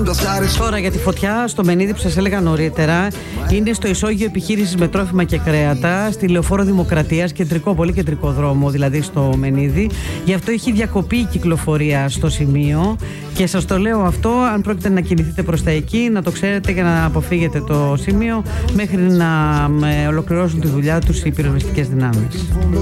Τώρα για τη φωτιά στο Μενίδη που σας έλεγα νωρίτερα, είναι στο ισόγειο επιχείρησης με τρόφιμα και κρέατα, στη Λεωφόρο Δημοκρατίας, πολύ κεντρικό δρόμο δηλαδή στο Μενίδη. Γι' αυτό έχει διακοπεί η κυκλοφορία στο σημείο και σας το λέω αυτό, αν πρόκειται να κινηθείτε προς τα εκεί, να το ξέρετε για να αποφύγετε το σημείο μέχρι να ολοκληρώσουν τη δουλειά τους οι πυροσβεστικές δυνάμεις.